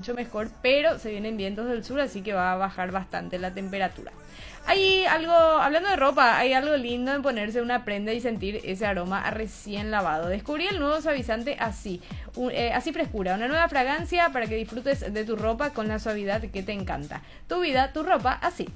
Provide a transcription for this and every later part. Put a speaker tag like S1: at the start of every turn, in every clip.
S1: mucho mejor, pero se vienen vientos del sur, así que va a bajar bastante la temperatura. Hay algo, hablando de ropa, hay algo lindo en ponerse una prenda y sentir ese aroma a recién lavado. Descubrí el nuevo suavizante Así, Así Frescura, una nueva fragancia para que disfrutes de tu ropa con la suavidad que te encanta. Tu vida, tu ropa, así.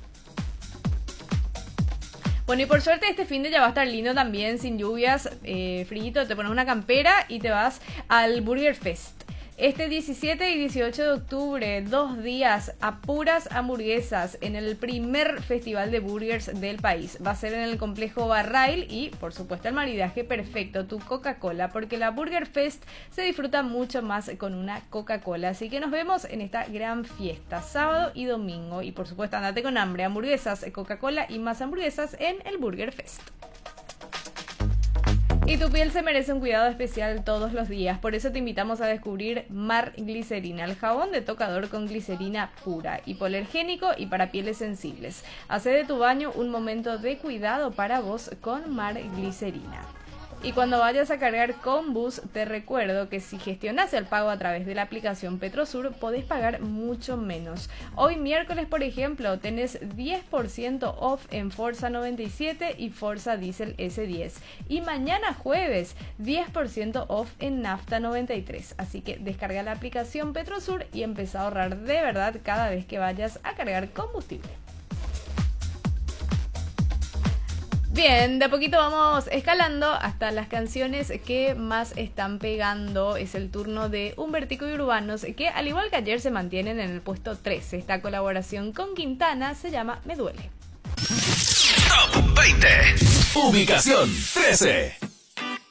S1: Bueno, y por suerte este fin de ya va a estar lindo también, sin lluvias, frío, te pones una campera y te vas al Burger Fest. Este 17 y 18 de octubre, 2 días a puras hamburguesas en el primer festival de burgers del país. Va a ser en el complejo Barrail y, por supuesto, el maridaje perfecto, tu Coca-Cola, porque la Burger Fest se disfruta mucho más con una Coca-Cola. Así que nos vemos en esta gran fiesta, sábado y domingo. Y, por supuesto, andate con hambre, hamburguesas, Coca-Cola y más hamburguesas en el Burger Fest. Y tu piel se merece un cuidado especial todos los días, por eso te invitamos a descubrir Mar Glicerina, el jabón de tocador con glicerina pura, hipoalergénico y para pieles sensibles. Hace de tu baño un momento de cuidado para vos con Mar Glicerina. Y cuando vayas a cargar con bus, te recuerdo que si gestionas el pago a través de la aplicación Petrosur, podés pagar mucho menos. Hoy miércoles, por ejemplo, tenés 10% off en Forza 97 y Forza Diesel S10. Y mañana jueves, 10% off en Nafta 93. Así que descarga la aplicación Petrosur y empezá a ahorrar de verdad cada vez que vayas a cargar combustible. Bien, de a poquito vamos escalando hasta las canciones que más están pegando. Es el turno de Humbertico y Urbanos, que al igual que ayer se mantienen en el puesto 13. Esta colaboración con Quintana se llama Me Duele.
S2: Top 20. Ubicación 13.